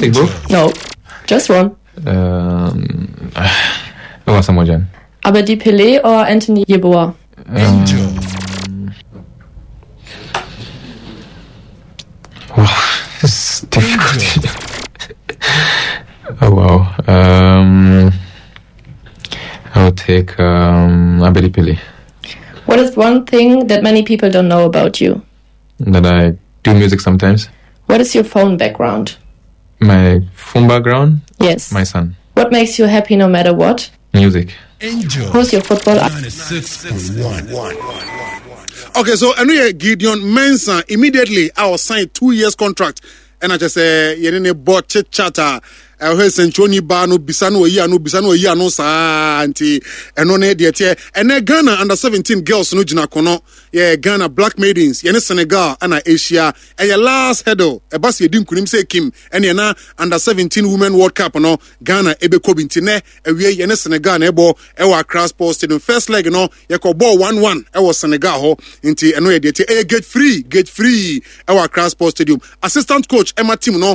think both? No, just one. Asamoah Gyan. Abedi Pele or Anthony Yeboah? It's difficult. Oh wow. I'll take Abedi Pele. What is one thing that many people don't know about you? That I do music sometimes. What is your phone background? My phone background? Yes. My son. What makes you happy no matter what? Music. Who's your football? Okay, so anyway, Gideon Mensah immediately I was signed 2 years contract, and I just say you bought chit chatter. I heard Centroni Bano Bisano Yano sa anti and on and then Ghana under 17 girls no jina kono Ghana Black Maidens Senegal and Asia and your last header a basi dim kunim say Kim and yana under 17 Women World Cup no Ghana ebe kobintine we Senegal na ebo ewa Accra Sports Stadium first leg no yeko ball 1-1 ewa Senegal ho inti eno get free ewa Accra Sports Stadium assistant coach Emma team no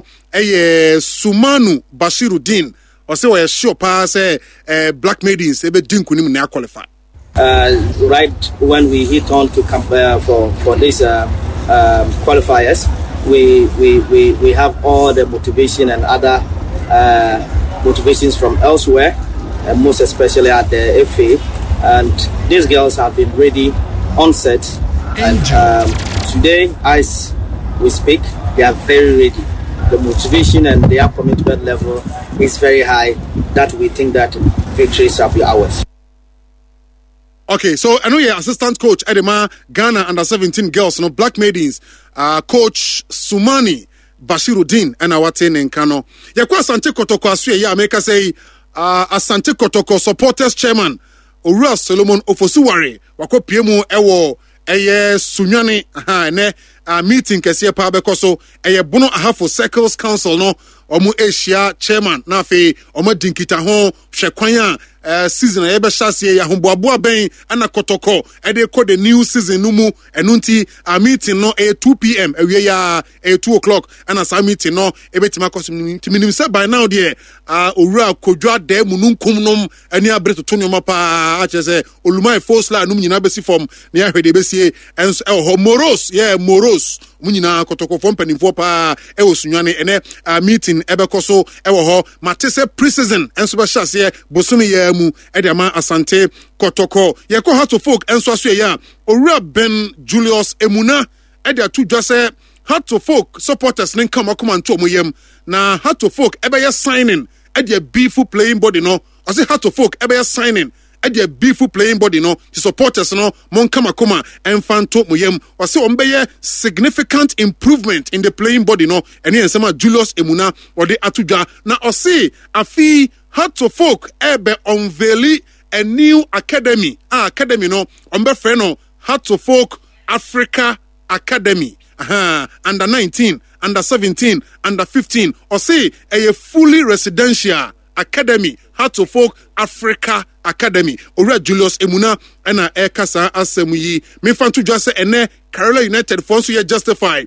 Sumanu Bashiruddin or say we sure pass Black Maidens ebe din kunim na qualify. Right when we hit on to compare for these qualifiers, we have all the motivation and other motivations from elsewhere, and most especially at the FA. And these girls have been ready on set, and today, as we speak, they are very ready. The motivation and their commitment level is very high that we think that victory shall be ours. Okay, so I know your assistant coach Edema Ghana under 17 girls, no Black Maidens, coach Sumani Bashiruddin and our team in Kano. Yakwa Asante Kotoko asue ya make say Asante Kotoko supporters chairman Owura Solomon Ofosuware wako piemu ewo eye Sunyani ne meeting kesiye pa bekoso eye bono ahafo Circles Council no omu Asia chairman na fe omu dinkita ho hwekwan season a ebe hyase ya homboaboa ben ana Kotoko e dey call the new season no mu enunti meeting no 2 p.m. ewie ya 2 o'clock ana sa meeting no ebetima kosim timinim say by now there Owura Kodwa de mununkum nom ani abreto to nyoma pa a chese olumai fosla num nyina besi form na ya hwede besi enso moros moros munyina Kotoko form panimfo pa e osunwane ene meeting ebekoso ewo ho matese pre-season enso be hyase bosumi ya mu edema Asante Kotoko yeko Heart of Folk enso aso ya Owura Ben Julius Emuna ede to just Heart of Folk supporters nin come to omuyem na Heart of Folk ebe signing ede beeful playing body no I say Heart of Folk ebe signing ede beeful playing body no the supporters no mon kama enfanto muyem I say ombeye significant improvement in the playing body no ene ensema Julius Emuna or the atuja na I say afi Heart of Folk ebe unveil a new academy academy no ombe friend no Heart of Folk Africa Academy under 19 under 17 under 15 or say a fully residential academy Heart of Folk Africa Academy Owura Julius Emuna ena kasa asemu yi me fanto dwa se ene Carolina United for so ye justify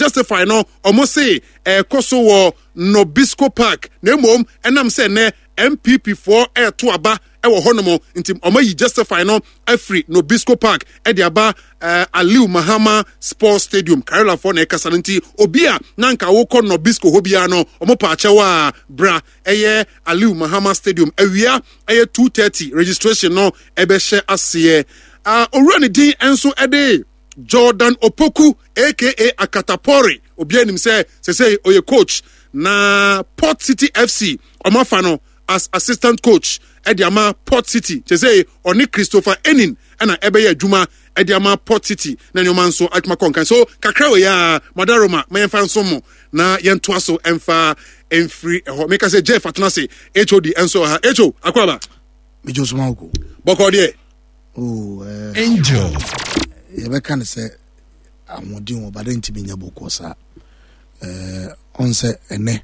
no almost say koso wo Nobisco Park na mom enam se ne MPP for to aba ewo honomo ntim omayi justify no afri Nobisco Park e de aba Aliu Mahama Sports Stadium Carolina for na kasa nti obia nanka wo ko Nobisco hobia no omopa achewa bra eye Aliu Mahama Stadium awia eye 2:30 registration no ebe hye ase owura ne din enso ede Jordan Opoku aka Akatapori obia nim say oye coach na Port City FC omafano as assistant coach Ediama Port City say oni Christopher Enin ana ebe ya adwuma Ediama Port City na nyoma nso atuma konkan so kakra we ya Madaroma menfa nso mo na yento aso emfa emfree ho make say Jeff Atunase HOD enso ha HO akwaba mejo so mako boko de angel yebe kan say amodin wo bade ntimi nya boko sa onse ene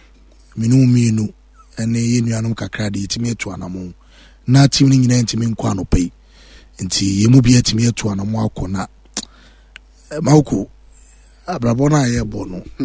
minu ene yenuanom kakra de yetimi etu anamo na team ni nyina ntimi nkwa anopai nti yemu bi yetimi etu anamo akona mauko abrabona ye bo no